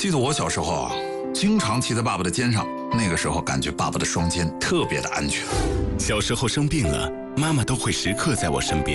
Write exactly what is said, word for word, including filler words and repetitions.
记得我小时候啊，经常骑在爸爸的肩上，那个时候感觉爸爸的双肩特别的安全。 小时候生病了，妈妈都会时刻在我身边。